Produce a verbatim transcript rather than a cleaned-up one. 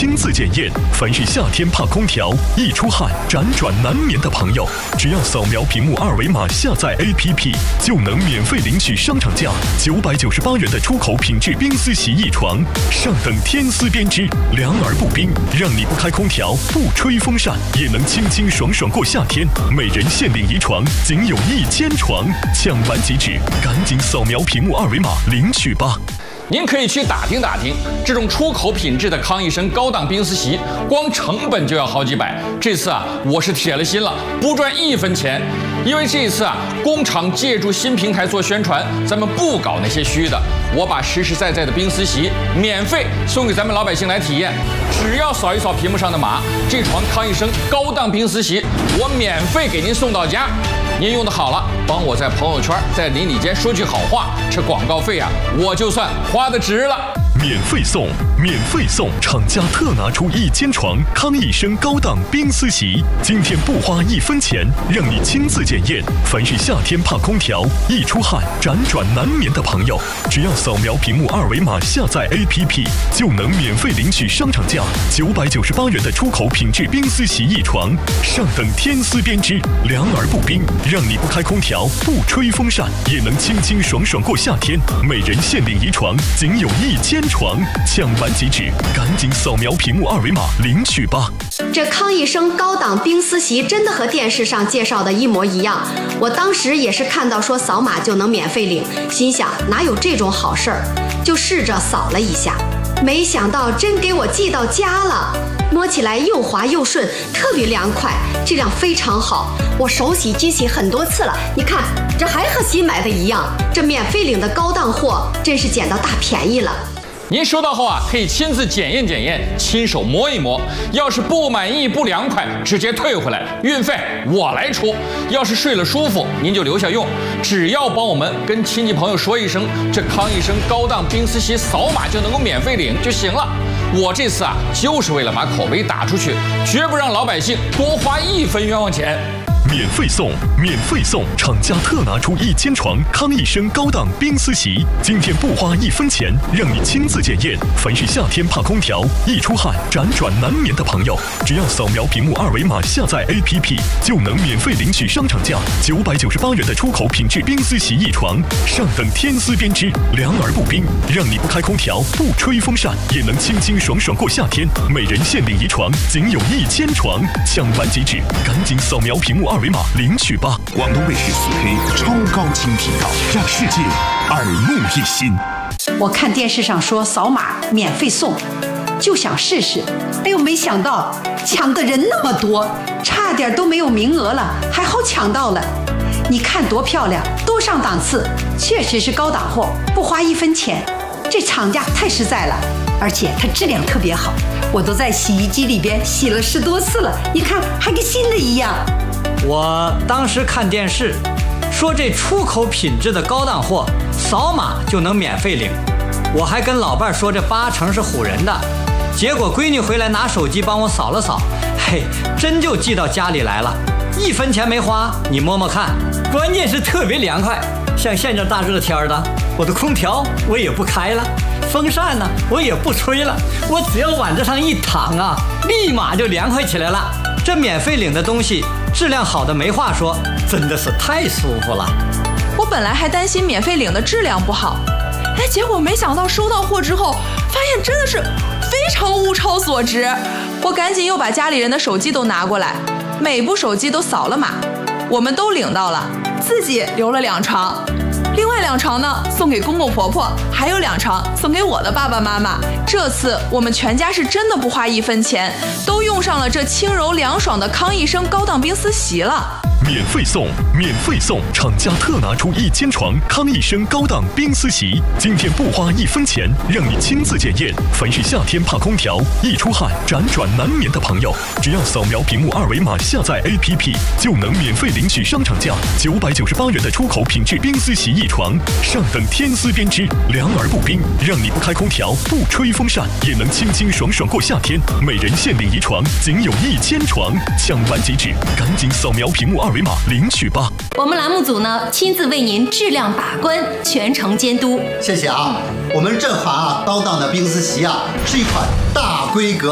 亲自检验。凡是夏天怕空调、易出汗、辗转难眠的朋友，只要扫描屏幕二维码下载 A P P， 就能免费领取商场价九百九十八元的出口品质冰丝洗衣床，上等天丝编织，凉而不冰，让你不开空调、不吹风扇也能清清爽爽过夏天。每人限领一床，仅有一千床，抢完即止，赶紧扫描屏幕二维码领取吧。 您可以去打听打听，这种出口品质的康益生高档冰丝洗，光成本就要好几百。这次啊，我是铁了心了，不赚一分钱。因为这一次啊，工厂借助新平台做宣传，咱们不搞那些虚的，我把实实在在的冰丝洗免费送给咱们老百姓来体验。只要扫一扫屏幕上的码，这床康益生高档冰丝洗，我免费给您送到家。您用的好了，帮我在朋友圈、在邻里间说句好话，这广告费啊，我就算花的值了。 免费送，免费送！厂家特拿出一千床康益生高档冰丝洗，今天不花一分钱，让你亲自检验。凡是夏天怕空调、易出汗、辗转难眠的朋友，只要扫描屏幕二维码下载 A P P， 就能免费领取商场价九百九十八元的出口品质冰丝洗衣床，上等天丝编织，凉而不冰，让你不开空调、不吹风扇也能清清爽爽过夏天。每人限领一床，仅有一千床，抢完即止，赶紧扫描屏幕二维码领取吧。 这康益生高档冰丝洗真的和电视上介绍的一模一样，我当时也是看到说扫码就能免费领，心想哪有这种好事儿，就试着扫了一下，没想到真给我寄到家了。摸起来又滑又顺，特别凉快，质量非常好。我手洗机洗很多次了，你看这还和新买的一样。这免费领的高档货真是捡到大便宜了。 您收到后啊，可以亲自检验检验，亲手摸一摸。要是不满意、不凉快，直接退回来，运费我来出。要是睡了舒服，您就留下用。只要帮我们跟亲戚朋友说一声，这康益生高档冰丝洗扫码就能够免费领就行了。我这次啊，就是为了把口碑打出去，绝不让老百姓多花一分冤枉钱。 免费送，免费送！厂家特拿出一千床康益生高档冰丝洗，今天不花一分钱，让你亲自检验。凡是夏天怕空调、易出汗、辗转难眠的朋友，只要扫描屏幕二维码下载 A P P， 就能免费领取商场价九百九十八元的出口品质冰丝洗衣床，上等天丝编织，凉而不冰，让你不开空调、不吹风扇也能清清爽爽过夏天。每人限领一床，仅有一千床，抢完即止，赶紧扫描屏幕二维码领取吧。 广东卫视四 K 超高清频道，让世界耳目一新。 我看电视上说扫码免费送，就想试试。哎呦，没想到抢的人那么多，差点都没有名额了，还好抢到了。你看多漂亮，多上档次，确实是高档货，不花一分钱。这厂家太实在了，而且它质量特别好，我都在洗衣机里边洗了十多次了，你看还跟新的一样。 我当时看电视说这出口品质的高档货扫码就能免费领，我还跟老伴说这八成是唬人的，结果闺女回来拿手机帮我扫了扫，嘿，真就寄到家里来了，一分钱没花，你摸摸看，关键是特别凉快。像现在大热天的，我的空调我也不开了，风扇呢我也不吹了，我只要往这上一躺啊，立马就凉快起来了。这免费领的东西质量好的没话说，真的是太舒服了。 我本来还担心免费领的质量不好，哎，结果没想到收到货之后，发现真的是非常物超所值。我赶紧又把家里人的手机都拿过来，每部手机都扫了码，我们都领到了，自己留了两床，另外两床呢送给公公婆婆，还有两床送给我的爸爸妈妈。这次我们全家是真的不花一分钱，都用上了这轻柔凉爽的康益生高档冰丝洗了。 免费送，免费送！厂家特拿出一千床康益生高档冰丝洗，今天不花一分钱，让你亲自检验。凡是夏天怕空调、易出汗、辗转难眠的朋友，只要扫描屏幕二维码下载 A P P， 就能免费领取商场价九百九十八元的出口品质冰丝洗衣床，上等天丝编织，凉而不冰，让你不开空调、不吹风扇也能清清爽爽过夏天。每人限领一床，仅有一千床，抢完即止，赶紧扫描屏幕二维码领取吧。 我们栏目组呢亲自为您质量把关，全程监督。 谢谢啊，我们这款啊高档的冰丝洗啊是一款大规格